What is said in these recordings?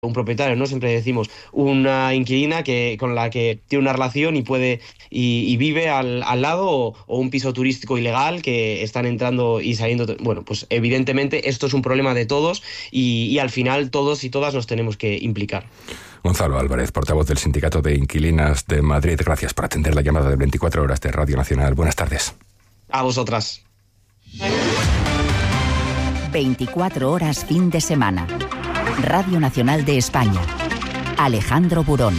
un propietario, ¿no? Siempre decimos una inquilina con la que tiene una relación y puede y vive al lado, o un piso turístico ilegal que están entrando y saliendo. Bueno, pues evidentemente esto es un problema de todos y al final todos y todas nos tenemos que implicar. Gonzalo Álvarez, portavoz del Sindicato de Inquilinas de Madrid, gracias por atender la llamada de 24 horas de Radio Nacional. Buenas tardes. A vosotras. 24 horas fin de semana. Radio Nacional de España. Alejandro Burón.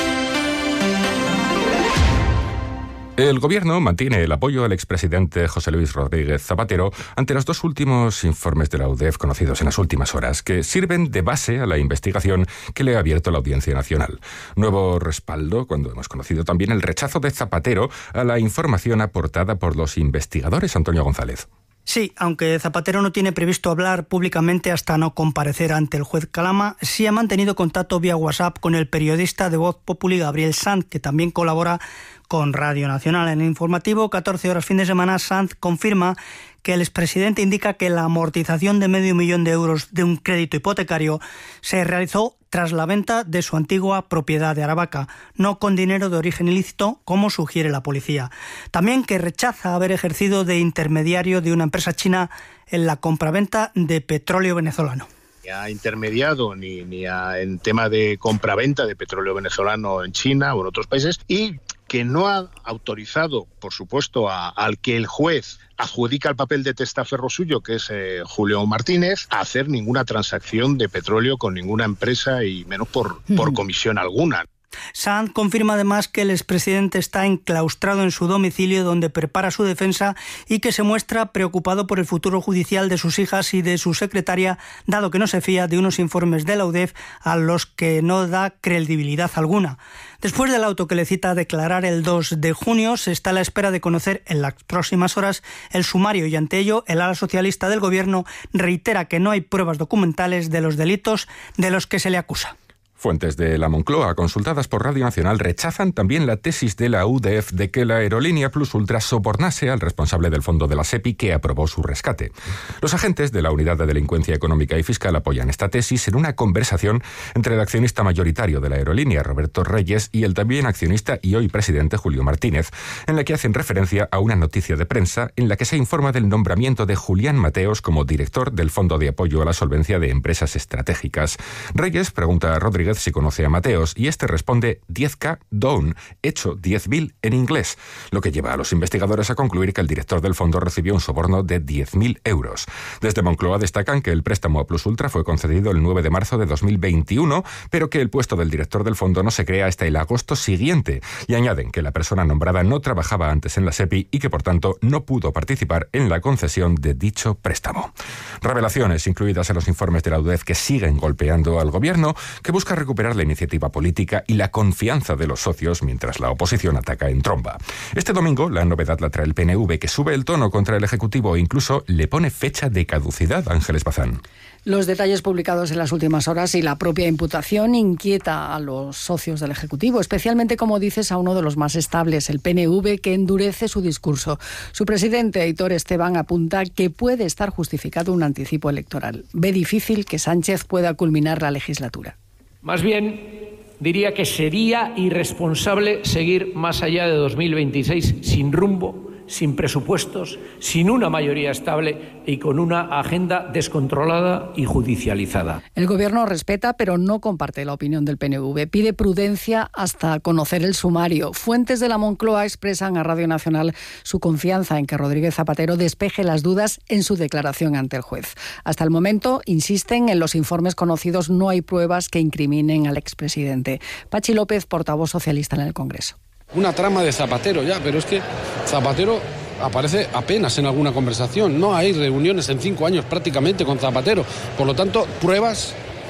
El Gobierno mantiene el apoyo al expresidente José Luis Rodríguez Zapatero ante los dos últimos informes de la UDEF conocidos en las últimas horas, que sirven de base a la investigación que le ha abierto la Audiencia Nacional. Nuevo respaldo cuando hemos conocido también el rechazo de Zapatero a la información aportada por los investigadores. Antonio González. Sí, aunque Zapatero no tiene previsto hablar públicamente hasta no comparecer ante el juez Calama, sí ha mantenido contacto vía WhatsApp con el periodista de Voz Populi Gabriel Sanz, que también colabora con Radio Nacional. En el informativo 14 horas fin de semana, Sanz confirma que el expresidente indica que la amortización de $500,000 de un crédito hipotecario se realizó tras la venta de su antigua propiedad de Aravaca, no con dinero de origen ilícito, como sugiere la policía. También que rechaza haber ejercido de intermediario de una empresa china en la compraventa de petróleo venezolano. Ni ha intermediado ni en tema de compraventa de petróleo venezolano en China o en otros países, y que no ha autorizado, por supuesto, al que el juez adjudica el papel de testaferro suyo, que es Julio Martínez, a hacer ninguna transacción de petróleo con ninguna empresa y menos por comisión alguna. Sanz confirma además que el expresidente está enclaustrado en su domicilio, donde prepara su defensa, y que se muestra preocupado por el futuro judicial de sus hijas y de su secretaria, dado que no se fía de unos informes de la UDEF a los que no da credibilidad alguna. Después del auto que le cita a declarar el 2 de junio, se está a la espera de conocer en las próximas horas el sumario, y ante ello el ala socialista del Gobierno reitera que no hay pruebas documentales de los delitos de los que se le acusa. Fuentes de la Moncloa, consultadas por Radio Nacional, rechazan también la tesis de la UDEF de que la aerolínea Plus Ultra sobornase al responsable del fondo de la SEPI que aprobó su rescate. Los agentes de la Unidad de Delincuencia Económica y Fiscal apoyan esta tesis en una conversación entre el accionista mayoritario de la aerolínea, Roberto Reyes, y el también accionista y hoy presidente, Julio Martínez, en la que hacen referencia a una noticia de prensa en la que se informa del nombramiento de Julián Mateos como director del Fondo de Apoyo a la Solvencia de Empresas Estratégicas. Reyes pregunta a Rodríguez si conoce a Mateos, y este responde 10K down, hecho 10.000 en inglés, lo que lleva a los investigadores a concluir que el director del fondo recibió un soborno de 10.000 euros. Desde Moncloa destacan que el préstamo a Plus Ultra fue concedido el 9 de marzo de 2021, pero que el puesto del director del fondo no se crea hasta el agosto siguiente, y añaden que la persona nombrada no trabajaba antes en la SEPI y que por tanto no pudo participar en la concesión de dicho préstamo. Revelaciones incluidas en los informes de la UDEF que siguen golpeando al Gobierno, que busca recuperar la iniciativa política y la confianza de los socios mientras la oposición ataca en tromba. Este domingo la novedad la trae el PNV, que sube el tono contra el Ejecutivo e incluso le pone fecha de caducidad. Ángeles Bazán. Los detalles publicados en las últimas horas y la propia imputación inquieta a los socios del Ejecutivo, especialmente, como dices, a uno de los más estables, el PNV, que endurece su discurso. Su presidente, Aitor Esteban, apunta que puede estar justificado un anticipo electoral. Ve difícil que Sánchez pueda culminar la legislatura. Más bien, diría que sería irresponsable seguir más allá de 2026 sin rumbo, sin presupuestos, sin una mayoría estable y con una agenda descontrolada y judicializada. El Gobierno respeta, pero no comparte la opinión del PNV. Pide prudencia hasta conocer el sumario. Fuentes de la Moncloa expresan a Radio Nacional su confianza en que Rodríguez Zapatero despeje las dudas en su declaración ante el juez. Hasta el momento, insisten, en los informes conocidos no hay pruebas que incriminen al expresidente. Pachi López, portavoz socialista en el Congreso. Una trama de Zapatero ya, pero es que Zapatero aparece apenas en alguna conversación. No hay reuniones en 5 años prácticamente con Zapatero. Por lo tanto, pruebas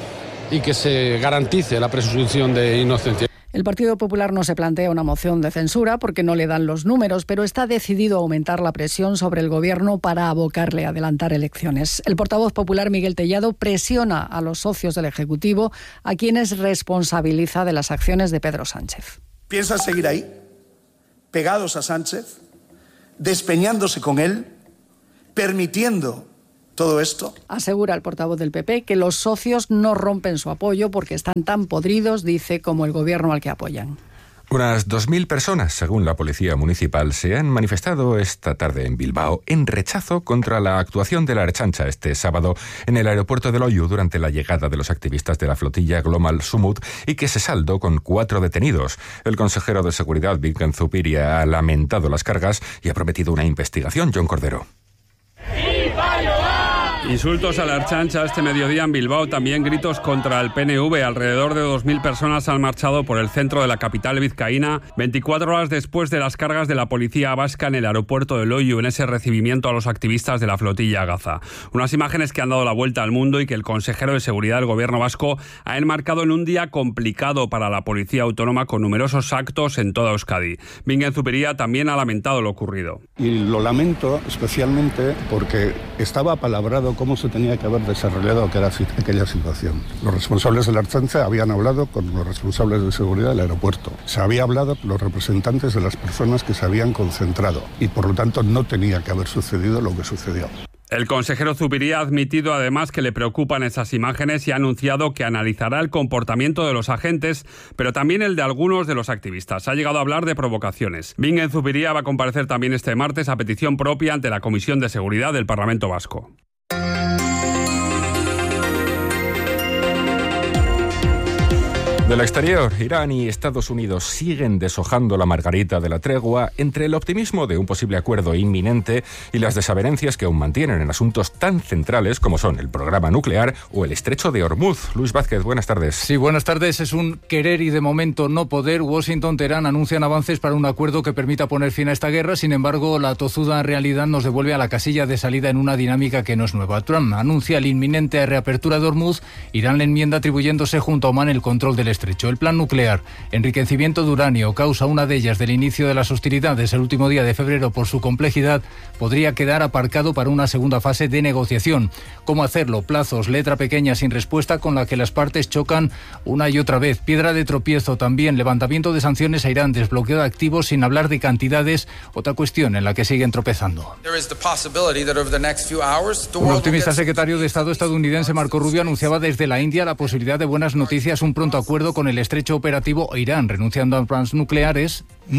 y que se garantice la presunción de inocencia. El Partido Popular no se plantea una moción de censura porque no le dan los números, pero está decidido a aumentar la presión sobre el Gobierno para abocarle a adelantar elecciones. El portavoz popular, Miguel Tellado, presiona a los socios del Ejecutivo, a quienes responsabiliza de las acciones de Pedro Sánchez. ¿Piensan seguir ahí, pegados a Sánchez, despeñándose con él, permitiendo todo esto? Asegura el portavoz del PP que los socios no rompen su apoyo porque están tan podridos, dice, como el gobierno al que apoyan. Unas 2.000 personas, según la Policía Municipal, se han manifestado esta tarde en Bilbao en rechazo contra la actuación de la Ertzaintza este sábado en el aeropuerto de Loiu durante la llegada de los activistas de la flotilla Global Sumut y que se saldó con 4 detenidos. El consejero de Seguridad, Bingen Zupiria, ha lamentado las cargas y ha prometido una investigación. John Cordero. Insultos a la Ertzaintza este mediodía en Bilbao, también gritos contra el PNV. Alrededor de 2.000 personas han marchado por el centro de la capital vizcaína 24 horas después de las cargas de la policía vasca en el aeropuerto de Loiu en ese recibimiento a los activistas de la flotilla Gaza. Unas imágenes que han dado la vuelta al mundo y que el consejero de Seguridad del gobierno vasco ha enmarcado en un día complicado para la policía autónoma con numerosos actos en toda Euskadi. Bingen Zupiria también ha lamentado lo ocurrido. Y lo lamento especialmente porque estaba apalabrado cómo se tenía que haber desarrollado aquella situación. Los responsables de la Ertzaintza habían hablado con los responsables de seguridad del aeropuerto. Se había hablado con los representantes de las personas que se habían concentrado y por lo tanto no tenía que haber sucedido lo que sucedió. El consejero Zupiria ha admitido además que le preocupan esas imágenes y ha anunciado que analizará el comportamiento de los agentes, pero también el de algunos de los activistas. Ha llegado a hablar de provocaciones. Bingen Zupiria va a comparecer también este martes a petición propia ante la Comisión de Seguridad del Parlamento Vasco. Del exterior, Irán y Estados Unidos siguen deshojando la margarita de la tregua entre el optimismo de un posible acuerdo inminente y las desavenencias que aún mantienen en asuntos tan centrales como son el programa nuclear o el estrecho de Hormuz. Luis Vázquez, buenas tardes. Sí, buenas tardes. Es un querer y de momento no poder. Washington, Teherán anuncian avances para un acuerdo que permita poner fin a esta guerra. Sin embargo, la tozuda realidad nos devuelve a la casilla de salida en una dinámica que no es nueva. Trump anuncia la inminente reapertura de Hormuz. Irán le enmienda atribuyéndose junto a Omán el control del estrecho. El plan nuclear, enriquecimiento de uranio, causa una de ellas del inicio de las hostilidades el último día de febrero por su complejidad, podría quedar aparcado para una segunda fase de negociación. ¿Cómo hacerlo? Plazos, letra pequeña sin respuesta con la que las partes chocan una y otra vez. Piedra de tropiezo también, levantamiento de sanciones a Irán, desbloqueo de activos sin hablar de cantidades, otra cuestión en la que siguen tropezando. Un optimista secretario de Estado estadounidense, Marco Rubio, anunciaba desde la India la posibilidad de buenas noticias, un pronto acuerdo con el estrecho operativo e Irán, renunciando a planes nucleares.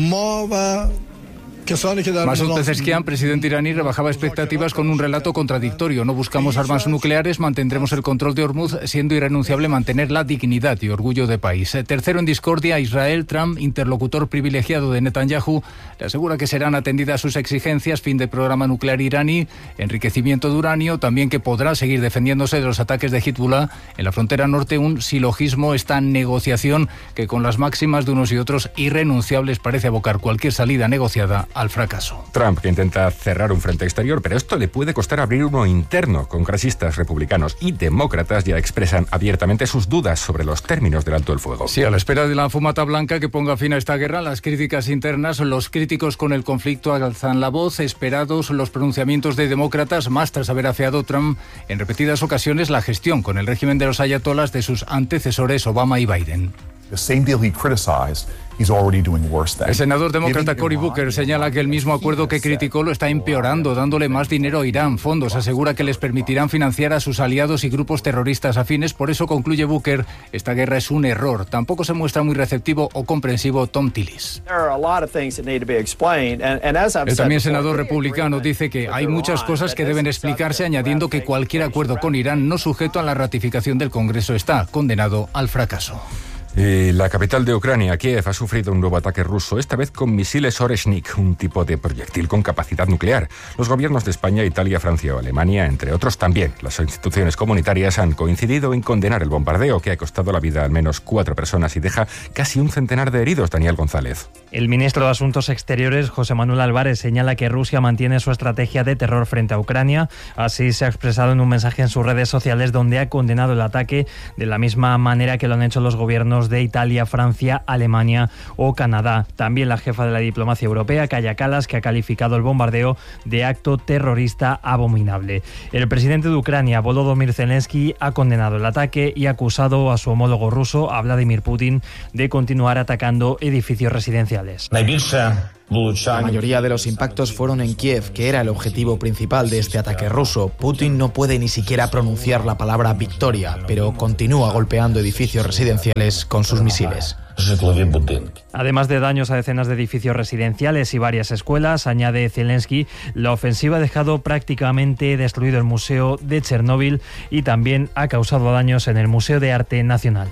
Masoud Pezeshkian, presidente iraní, rebajaba expectativas con un relato contradictorio. No buscamos armas nucleares, mantendremos el control de Hormuz, siendo irrenunciable mantener la dignidad y orgullo de país. Tercero en discordia, Israel. Trump, interlocutor privilegiado de Netanyahu, le asegura que serán atendidas sus exigencias, fin del programa nuclear iraní, enriquecimiento de uranio, también que podrá seguir defendiéndose de los ataques de Hezbollah en la frontera norte. Un silogismo, esta negociación que con las máximas de unos y otros irrenunciables parece abocar cualquier salida negociada al fracaso. Trump, que intenta cerrar un frente exterior, pero esto le puede costar abrir uno interno. Congresistas republicanos y demócratas ya expresan abiertamente sus dudas sobre los términos del alto el fuego. Sí, a la espera de la fumata blanca que ponga fin a esta guerra, las críticas internas, los críticos con el conflicto alzan la voz, esperados los pronunciamientos de demócratas, más tras haber afeado Trump en repetidas ocasiones la gestión con el régimen de los ayatolás de sus antecesores Obama y Biden. El senador demócrata Cory Booker señala que el mismo acuerdo que criticó lo está empeorando, dándole más dinero a Irán, fondos. Asegura que les permitirán financiar a sus aliados y grupos terroristas afines. Por eso, concluye Booker, esta guerra es un error. Tampoco se muestra muy receptivo o comprensivo Tom Tillis. El también senador republicano dice que hay muchas cosas que deben explicarse, añadiendo que cualquier acuerdo con Irán no sujeto a la ratificación del Congreso está condenado al fracaso. Y la capital de Ucrania, Kiev, ha sufrido un nuevo ataque ruso, esta vez con misiles Oreshnik, un tipo de proyectil con capacidad nuclear. Los gobiernos de España, Italia, Francia o Alemania, entre otros también, las instituciones comunitarias han coincidido en condenar el bombardeo que ha costado la vida a al menos 4 personas y deja casi un centenar de heridos. Daniel González. El ministro de Asuntos Exteriores, José Manuel Álvarez, señala que Rusia mantiene su estrategia de terror frente a Ucrania. Así se ha expresado en un mensaje en sus redes sociales donde ha condenado el ataque de la misma manera que lo han hecho los gobiernos de Italia, Francia, Alemania o Canadá. También la jefa de la diplomacia europea, Kaja Kallas, que ha calificado el bombardeo de acto terrorista abominable. El presidente de Ucrania, Volodymyr Zelensky, ha condenado el ataque y ha acusado a su homólogo ruso, a Vladimir Putin, de continuar atacando edificios residenciales. La mayoría de los impactos fueron en Kiev, que era el objetivo principal de este ataque ruso. Putin no puede ni siquiera pronunciar la palabra victoria, pero continúa golpeando edificios residenciales con sus misiles. Además de daños a decenas de edificios residenciales y varias escuelas, añade Zelensky, la ofensiva ha dejado prácticamente destruido el Museo de Chernóbil y también ha causado daños en el Museo de Arte Nacional.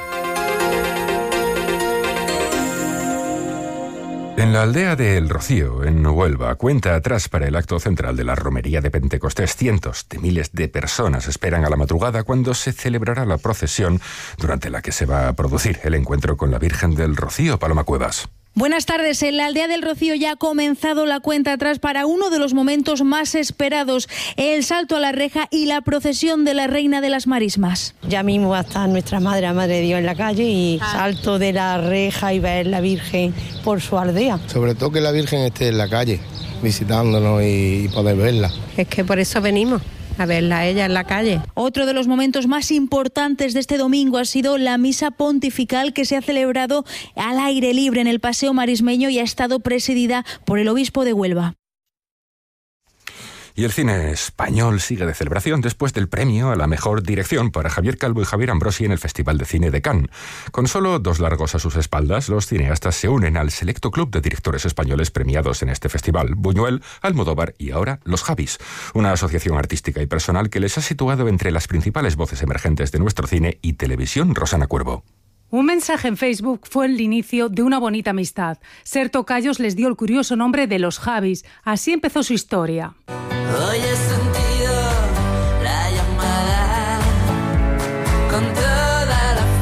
En la aldea de El Rocío, en Huelva, cuenta atrás para el acto central de la romería de Pentecostés. Cientos de miles de personas esperan a la madrugada cuando se celebrará la procesión durante la que se va a producir el encuentro con la Virgen del Rocío. Paloma Cuevas. Buenas tardes. En la aldea del Rocío ya ha comenzado la cuenta atrás para uno de los momentos más esperados, el salto a la reja y la procesión de la Reina de las Marismas. Ya mismo va a estar nuestra Madre, la Madre de Dios, en la calle y salto de la reja y ver la Virgen por su aldea. Sobre todo que la Virgen esté en la calle, visitándonos y poder verla. Es que por eso venimos. A verla a ella en la calle. Otro de los momentos más importantes de este domingo ha sido la misa pontifical que se ha celebrado al aire libre en el Paseo Marismeño y ha estado presidida por el obispo de Huelva. Y el cine español sigue de celebración después del premio a la mejor dirección para Javier Calvo y Javier Ambrosi en el Festival de Cine de Cannes. Con solo 2 largos a sus espaldas, los cineastas se unen al selecto club de directores españoles premiados en este festival: Buñuel, Almodóvar y ahora Los Javis, una asociación artística y personal que les ha situado entre las principales voces emergentes de nuestro cine y televisión. Rosana Cuervo. Un mensaje en Facebook fue el inicio de una bonita amistad. Ser tocayos les dio el curioso nombre de Los Javis. Así empezó su historia. Hoy he sentido la llamada con toda la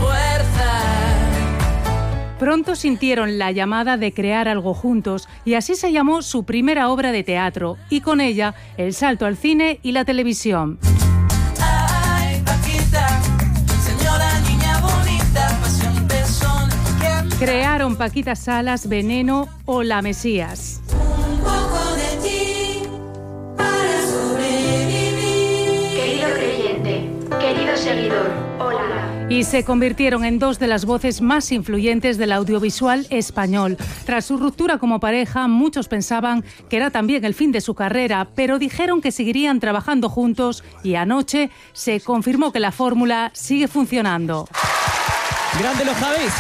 fuerza. Pronto sintieron la llamada de crear algo juntos y así se llamó su primera obra de teatro y con ella el salto al cine y la televisión. Ay, Paquita, señora niña bonita, pasión, persona. Crearon Paquita Salas, Veneno o La Mesías. Un poco de ti para sobrevivir. Querido creyente, querido seguidor, hola. Y se convirtieron en 2 de las voces más influyentes del audiovisual español. Tras su ruptura como pareja, muchos pensaban que era también el fin de su carrera, pero dijeron que seguirían trabajando juntos y anoche se confirmó que la fórmula sigue funcionando. ¡Grande Los Javis!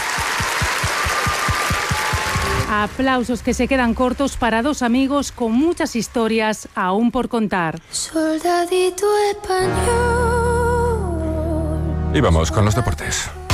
Aplausos que se quedan cortos para 2 amigos con muchas historias aún por contar. Soldadito español. Y vamos con los deportes.